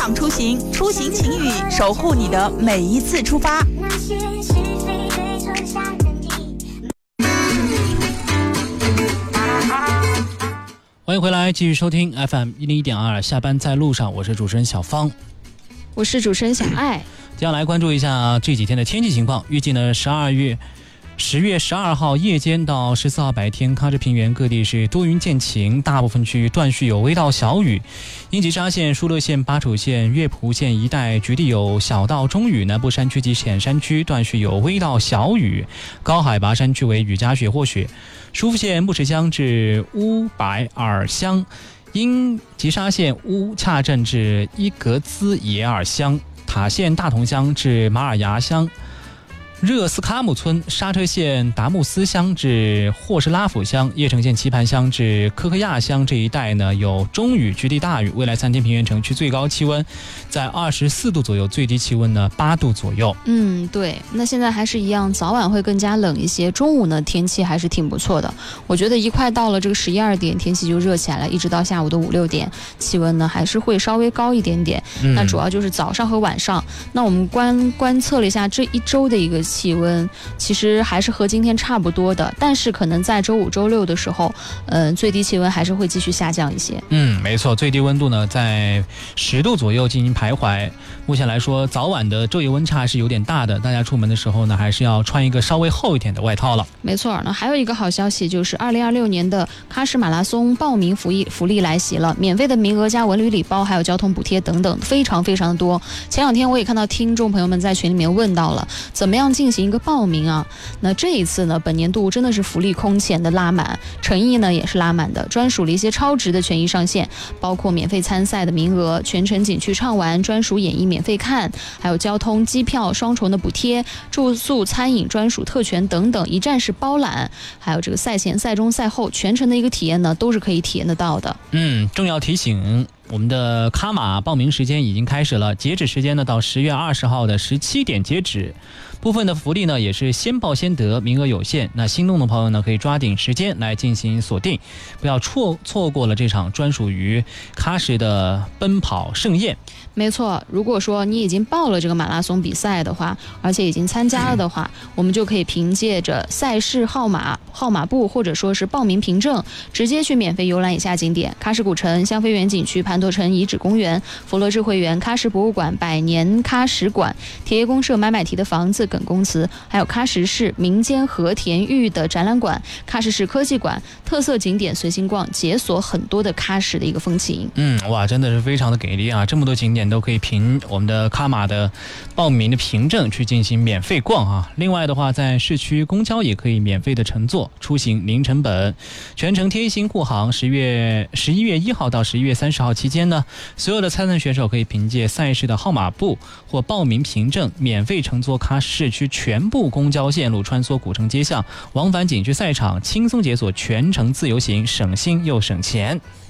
场出行，出行晴雨，守护你的每一次出发。 欢迎回来，继续收听 FM101.2，下班在路上，我是主持人小芳， 我是主持人小爱。 接下来关注一下这几天的天气情况。预计呢10月12号夜间到14号白天，喀什平原各地是多云见晴，大部分区域断续有微到小雨。英吉沙县、疏勒县、巴楚县、月浦县一带局地有小到中雨，南部山区及浅山区断续有微到小雨，高海拔山区为雨夹雪或雪。疏附县木池乡至乌白尔乡，英吉沙县乌恰镇至伊格兹耶尔乡，塔县大同乡至马尔牙乡，热斯卡姆村沙车县达木斯乡至霍什拉甫乡，叶城县棋盘乡至科克亚乡这一带呢有中雨局地大雨。未来3天平原城区最高气温在24度左右，最低气温呢8度左右。 对，那现在还是一样，早晚会更加冷一些，中午呢天气还是挺不错的。我觉得一快到了这个11、12点，天气就热起来了，一直到下午的5、6点，气温呢还是会稍微高一点点。那主要就是早上和晚上。那我们观测了一下这一周的一个气温，其实还是和今天差不多的，但是可能在周5、周6的时候，最低气温还是会继续下降一些。 没错，最低温度呢在10度左右进行徘徊。目前来说，早晚的昼夜温差是有点大的，大家出门的时候呢，还是要穿一个稍微厚一点的外套了。没错，那还有一个好消息，就是2026年的喀什马拉松报名福利来袭了，免费的名额加文旅礼包，还有交通补贴等等，非常非常的多。前2天我也看到听众朋友们在群里面问到了，怎么样进行一个报名啊？那这一次呢，本年度真的是福利空前的拉满，诚意呢也是拉满的，专属了一些超值的权益上限，包括免费参赛的名额、全程景区畅玩、专属演艺免费看，还有交通、机票双重的补贴、住宿、餐饮专属特权等等，一站式包揽，还有这个赛前、赛中、赛后全程的一个体验呢，都是可以体验得到的。 重要提醒，我们的喀马报名时间已经开始了，截止时间呢到10月20号的17点截止。部分的福利呢也是先报先得，名额有限，那心动的朋友呢可以抓紧时间来进行锁定，不要错过了这场专属于喀什的奔跑盛宴。 没错，如果说你已经报了这个马拉松比赛的话，而且已经参加了的话，我们就可以凭借着赛事号码簿或者说是报名凭证，直接去免费游览以下景点：喀什古城、香妃园景区、盘陀城遗址公园、佛罗智慧园、喀什博物馆、百年喀什馆、铁叶公社买提的房子耿公祠，还有喀什市民间和田玉的展览馆、喀什市科技馆，特色景点随心逛，解锁很多的喀什的一个风情。 哇，真的是非常的给力啊！这么多景点都可以凭我们的喀马的报名的凭证去进行免费逛啊。另外的话，在市区公交也可以免费的乘坐，出行零成本，全程贴心护航。11月1号到11月30号期间呢，所有的参赛选手可以凭借赛事的号码簿或报名凭证，免费乘坐喀什市区全部公交线路，穿梭古城街巷，往返景区赛场，轻松解锁全程自由行，省心又省钱。